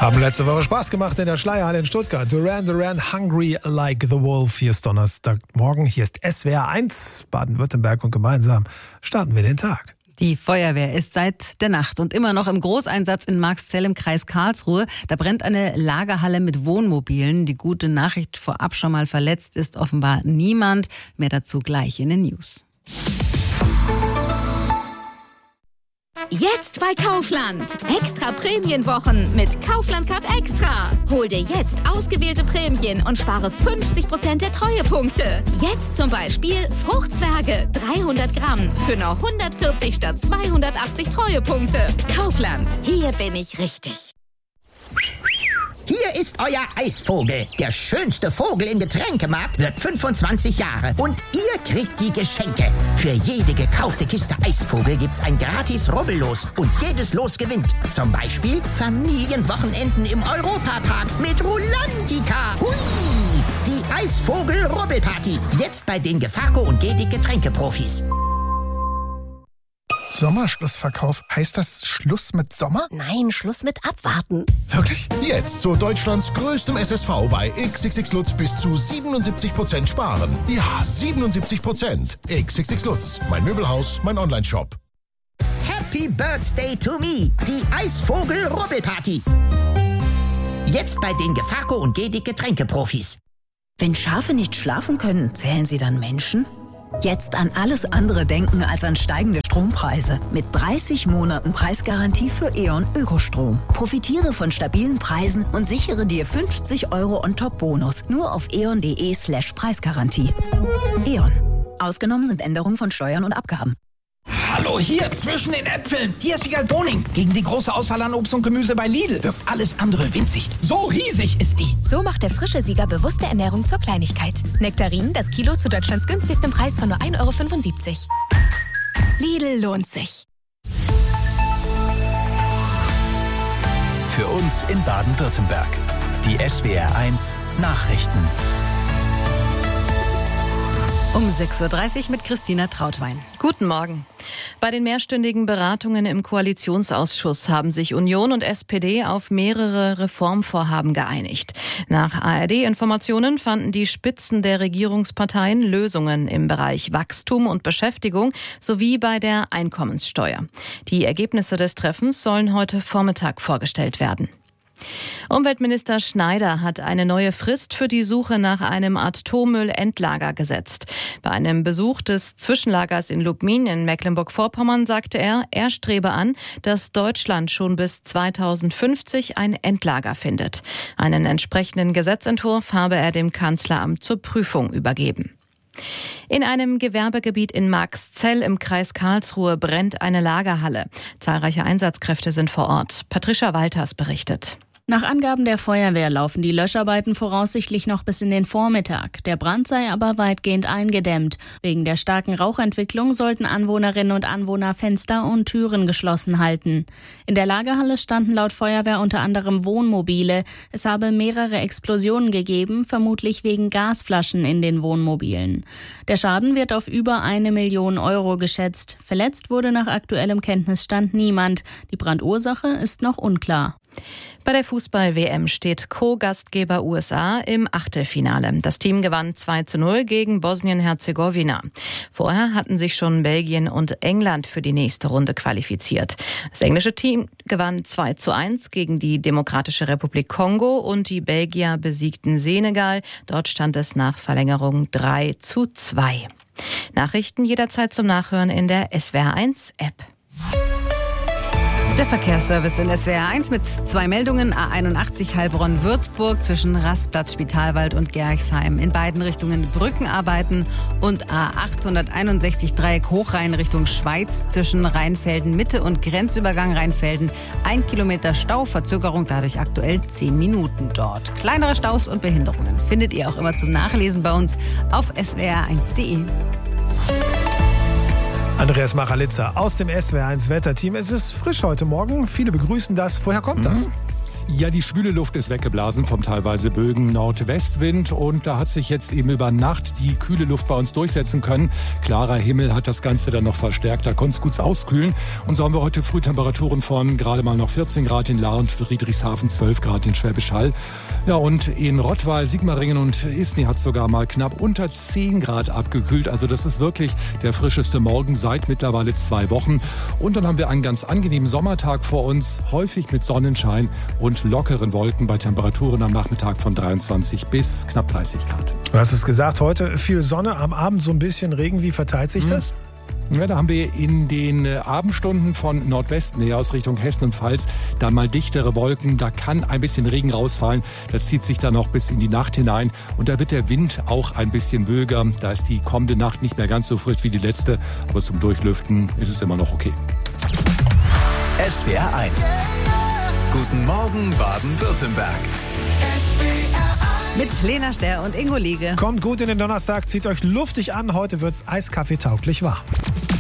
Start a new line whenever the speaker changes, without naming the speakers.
Haben letzte Woche Spaß gemacht in der Schleierhalle in Stuttgart. Duran Duran, Hungry Like the Wolf. Hier ist Donnerstagmorgen, hier ist SWR 1, Baden-Württemberg, und gemeinsam starten wir den Tag.
Die Feuerwehr ist seit der Nacht und immer noch im Großeinsatz in Marxzell im Kreis Karlsruhe. Da brennt eine Lagerhalle mit Wohnmobilen. Die gute Nachricht vorab schon mal: verletzt ist offenbar niemand. Mehr dazu gleich in den News.
Jetzt bei Kaufland. Extra Prämienwochen mit Kaufland Card Extra. Hol dir jetzt ausgewählte Prämien und spare 50% der Treuepunkte. Jetzt zum Beispiel Fruchtzwerge 300 Gramm für nur 140 statt 280 Treuepunkte. Kaufland. Hier bin ich richtig.
Hier ist euer Eisvogel. Der schönste Vogel im Getränkemarkt wird 25 Jahre. Und ihr kriegt die Geschenke. Für jede gekaufte Kiste Eisvogel gibt's ein gratis Rubbellos. Und jedes Los gewinnt. Zum Beispiel Familienwochenenden im Europapark mit Rulantica. Hui! Die Eisvogel-Rubbelparty. Jetzt bei den Gefaco und Gedi Getränkeprofis.
Sommerschlussverkauf. Heißt das Schluss mit Sommer?
Nein, Schluss mit Abwarten.
Wirklich?
Jetzt zu Deutschlands größtem SSV bei XXX Lutz bis zu 77% sparen. Ja, 77%. XXX Lutz. Mein Möbelhaus, mein Onlineshop.
Happy Birthday to me. Die Eisvogel-Rubbelparty. Jetzt bei den Gefaco und Gedi Getränkeprofis.
Wenn Schafe nicht schlafen können, zählen sie dann Menschen? Jetzt an alles andere denken als an steigende Strompreise. Mit 30 Monaten Preisgarantie für E.ON Ökostrom. Profitiere von stabilen Preisen und sichere dir 50 € on-top-Bonus. Nur auf eon.de/Preisgarantie. E.ON. Ausgenommen sind Änderungen von Steuern und Abgaben.
Hallo, hier zwischen den Äpfeln. Hier ist Wiegald Boning. Gegen die große Auswahl an Obst und Gemüse bei Lidl wirkt alles andere winzig. So riesig ist die.
So macht der frische Sieger bewusste Ernährung zur Kleinigkeit. Nektarinen, das Kilo zu Deutschlands günstigstem Preis von nur 1,75 €. Lidl lohnt sich.
Für uns in Baden-Württemberg. Die SWR 1 Nachrichten.
Um 6.30 Uhr mit Christina Trautwein.
Guten Morgen. Bei den mehrstündigen Beratungen im Koalitionsausschuss haben sich Union und SPD auf mehrere Reformvorhaben geeinigt. Nach ARD-Informationen fanden die Spitzen der Regierungsparteien Lösungen im Bereich Wachstum und Beschäftigung sowie bei der Einkommenssteuer. Die Ergebnisse des Treffens sollen heute Vormittag vorgestellt werden. Umweltminister Schneider hat eine neue Frist für die Suche nach einem Atommüllendlager gesetzt. Bei einem Besuch des Zwischenlagers in Lubmin in Mecklenburg-Vorpommern sagte er strebe an, dass Deutschland schon bis 2050 ein Endlager findet. Einen entsprechenden Gesetzentwurf habe er dem Kanzleramt zur Prüfung übergeben. In einem Gewerbegebiet in Marxzell im Kreis Karlsruhe brennt eine Lagerhalle. Zahlreiche Einsatzkräfte sind vor Ort. Patricia Walters berichtet.
Nach Angaben der Feuerwehr laufen die Löscharbeiten voraussichtlich noch bis in den Vormittag. Der Brand sei aber weitgehend eingedämmt. Wegen der starken Rauchentwicklung sollten Anwohnerinnen und Anwohner Fenster und Türen geschlossen halten. In der Lagerhalle standen laut Feuerwehr unter anderem Wohnmobile. Es habe mehrere Explosionen gegeben, vermutlich wegen Gasflaschen in den Wohnmobilen. Der Schaden wird auf über 1 Million € geschätzt. Verletzt wurde nach aktuellem Kenntnisstand niemand. Die Brandursache ist noch unklar.
Bei der Fußball-WM steht Co-Gastgeber USA im Achtelfinale. Das Team gewann 2:0 gegen Bosnien-Herzegowina. Vorher hatten sich schon Belgien und England für die nächste Runde qualifiziert. Das englische Team gewann 2:1 gegen die Demokratische Republik Kongo und die Belgier besiegten Senegal. Dort stand es nach Verlängerung 3:2. Nachrichten jederzeit zum Nachhören in der SWR1-App.
Der Verkehrsservice in SWR 1 mit 2 Meldungen. A81 Heilbronn-Würzburg zwischen Rastplatz, Spitalwald und Gerchsheim. In beiden Richtungen Brückenarbeiten. Und A861 Dreieck Hochrhein Richtung Schweiz zwischen Rheinfelden Mitte und Grenzübergang Rheinfelden. 1 Kilometer Stau, Verzögerung dadurch aktuell 10 Minuten dort. Kleinere Staus und Behinderungen findet ihr auch immer zum Nachlesen bei uns auf swr1.de.
Andreas Machalitzer aus dem SWR1 Wetterteam. Es ist frisch heute Morgen. Viele begrüßen das. Woher kommt das?
Ja, die schwüle Luft ist weggeblasen vom teilweise böigen Nordwestwind und da hat sich jetzt eben über Nacht die kühle Luft bei uns durchsetzen können. Klarer Himmel hat das Ganze dann noch verstärkt, da konnte es gut auskühlen. Und so haben wir heute Frühtemperaturen von gerade mal noch 14 Grad in Lahr und Friedrichshafen, 12 Grad in Schwäbisch Hall. Ja, und in Rottweil, Sigmaringen und Isny hat sogar mal knapp unter 10 Grad abgekühlt. Also das ist wirklich der frischeste Morgen seit mittlerweile 2 Wochen. Und dann haben wir einen ganz angenehmen Sommertag vor uns, häufig mit Sonnenschein und lockeren Wolken bei Temperaturen am Nachmittag von 23 bis knapp 30 Grad.
Du hast es gesagt, heute viel Sonne, am Abend so ein bisschen Regen. Wie verteilt sich das?
Ja, da haben wir in den Abendstunden von Nordwesten her aus Richtung Hessen und Pfalz dann mal dichtere Wolken. Da kann ein bisschen Regen rausfallen. Das zieht sich dann noch bis in die Nacht hinein. Und da wird der Wind auch ein bisschen böiger. Da ist die kommende Nacht nicht mehr ganz so frisch wie die letzte. Aber zum Durchlüften ist es immer noch okay.
SWR 1. Guten Morgen Baden-Württemberg.
Mit Lena Sterr und Ingo Liege.
Kommt gut in den Donnerstag, zieht euch luftig an. Heute wird's eiskaffeetauglich warm.